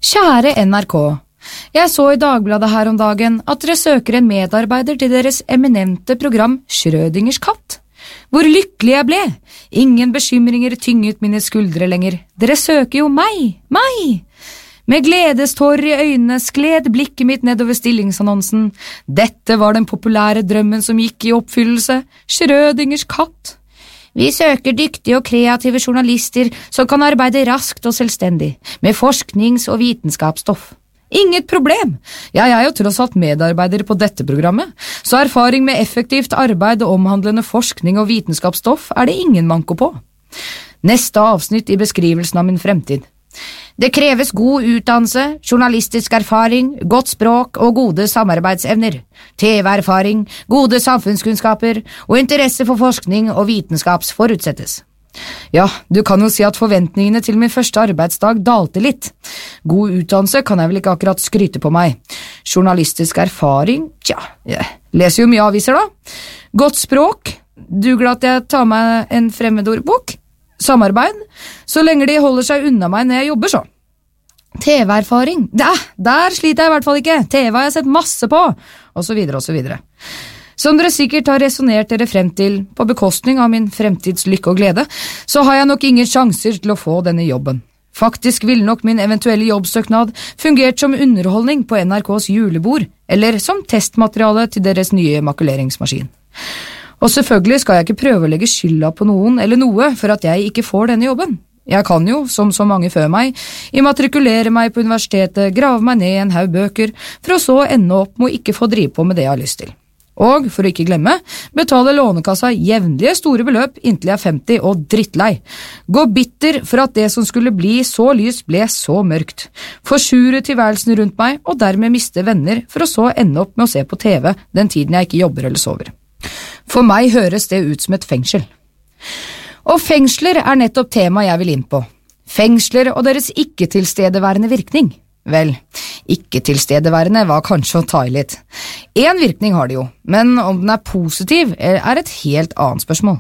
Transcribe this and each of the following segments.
Kjære NRK, jeg så i Dagbladet her om dagen at dere søker en medarbeider til deres eminente program Schrødingers katt. Hvor lykkelig jeg ble! Ingen bekymringer tynget mine skuldre lenger. Dere søker jo meg! Med gledestårer i øynene skled blikket mitt nedover stillingsannonsen. Dette var den populære drømmen som gikk i oppfyllelse. Schrødingers katt. Vi søker dyktige og kreative journalister som kan arbeide raskt og selvstendig, med forsknings- og vitenskapsstoff. Inget problem! Jeg er jo tross alt medarbeider på dette programmet, så erfaring med effektivt arbeid og omhandlende forskning og vitenskapsstoff er det ingen manko på. Neste avsnitt i beskrivelsen av min fremtid. Det kreves god utdannelse, journalistisk erfaring, godt språk og gode samarbeidsevner, TV-erfaring, gode samfunnskunnskaper og interesse for forskning og vitenskaps forutsettes. Ja, du kan jo si at forventningene til min første arbeidsdag dalte litt. God utdannelse kan jeg vel ikke akkurat skryte på meg. Journalistisk erfaring? Tja, jeg leser jo mye aviser da. Godt språk? Duger det at jeg tar meg en fremmedordbok? Samarbeid? Så lenge de holder seg unna meg når jeg jobber så. TV-erfaring? Der sliter jeg i hvert fall ikke. TV har jeg sett masse på, og så videre og så videre. Som dere sikkert har resonert dere frem til på bekostning av min fremtids lykke og glede, så har jeg nok ingen sjanser til å få denne jobben. Faktisk ville nok min eventuelle jobbsøknad fungert som underholdning på NRKs julebord, eller som testmateriale til deres nye makuleringsmaskin. Og selvfølgelig skal jeg ikke prøve å legge skylda på noen eller noe for at jeg ikke får denne jobben. Jeg kan jo, som så mange før meg, immatrikulere meg på universitetet, grave meg ned i en haug bøker, for å så ende opp med å ikke få drive på med det jeg har lyst til. Og, for å ikke glemme, betale lånekassa jevnlige store beløp inntil jeg er 50 og drittlei. Gå bitter for at det som skulle bli så lyst ble så mørkt. Forsure tilværelsen rundt meg og dermed miste venner for å så ende opp med å se på TV den tiden jeg ikke jobber eller sover. For meg høres det ut som et fengsel. Og fengsler er nettopp tema jeg vil inn på. Fengsler og deres ikke-tilstedeværende virkning. Vel, ikke-tilstedeværende var kanskje å ta i litt. En virkning har det jo, men om den er positiv er et helt annet spørsmål.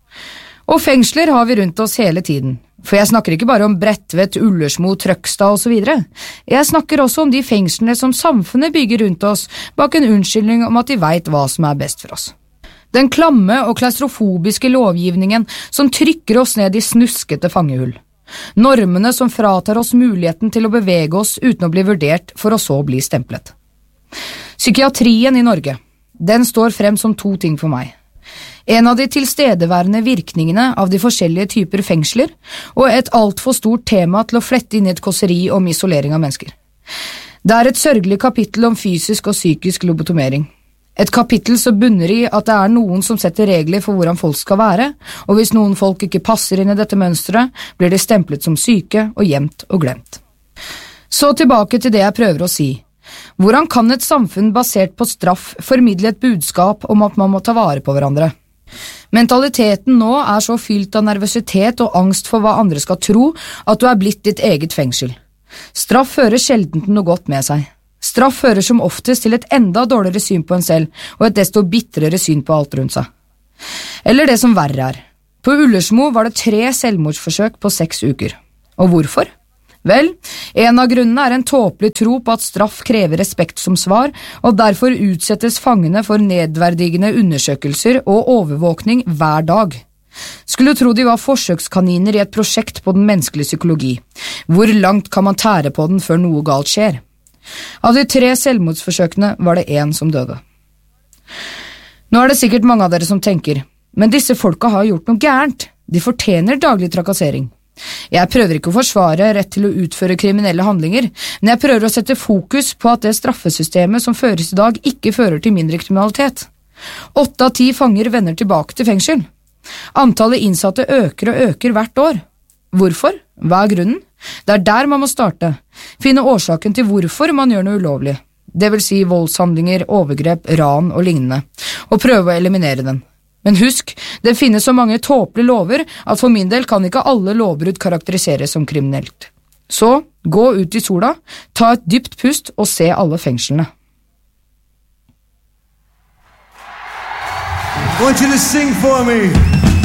Og fengsler har vi rundt oss hele tiden. For jeg snakker ikke bare om Bredtvet, Ullersmo, Trøgstad og så videre. Jeg snakker også om de fengslene som samfunnet bygger rundt oss bak en unnskyldning om at de vet hva som er best for oss. Den klamme og klaustrofobiske lovgivningen som trykker oss ned i snuskete fangehull. Normene som fratar oss muligheten til å bevege oss uten å bli vurdert for å så bli stemplet. Psykiatrien i Norge, den står frem som to ting for meg. En av de tilstedeværende virkningene av de forskjellige typer fengsler, og et alt for stort tema til å flette inn i et kåseri om isolering av mennesker. Det er et sørgelig kapittel om fysisk og psykisk lobotomering. Et kapittel som bunner i at det er noen som setter regler for hvordan folk skal være, og hvis noen folk ikke passer inn i dette mønstret, blir de stemplet som syke og gjemt og glemt. Så tilbake til det jeg prøver å si. Hvordan kan et samfunn basert på straff formidle et budskap om at man må ta vare på hverandre? Mentaliteten nå er så fylt av nervøsitet og angst for hva andre skal tro at du er blitt ditt eget fengsel. Straff fører sjelden til noe godt med seg. Straff fører som oftest til et enda dårligere syn på en selv, og et desto bitrere syn på alt rundt seg. Eller det som verre er. På Ullersmo var det 3 selvmordsforsøk på 6 uker. Og hvorfor? Vel, en av grunnene er en tåpelig tro på at straff krever respekt som svar, og derfor utsettes fangene for nedverdigende undersøkelser og overvåkning hver dag. Skulle tro de var forsøkskaniner i et prosjekt på den menneskelige psykologi. Hvor langt kan man tære på den før noe galt skjer? Av de 3 selvmordsforsøkene var det 1 som døde. Nå er det sikkert mange av dere som tenker, men disse folka har gjort noe gærent. De fortjener daglig trakassering. Jeg prøver ikke å forsvare rett til å utføre kriminelle handlinger, men jeg prøver å sette fokus på at det straffesystemet som føres i dag ikke fører til mindre kriminalitet. 8 av 10 fanger vender tilbake til fengsel. Antallet innsatte øker og øker hvert år. Hvorfor? Hva er grunnen? Det er der man må starte. Finne årsaken til hvorfor man gjør noe ulovlig. Det vil si voldshandlinger, overgrep, ran og lignende. Og prøve å eliminere den. Men husk, det finnes så mange tåpelige lover at for min del kan ikke alle lovbrudd karakteriseres som kriminelt. Så, gå ut i sola, ta et dypt pust og se alle fengslene. I want you to sing for me.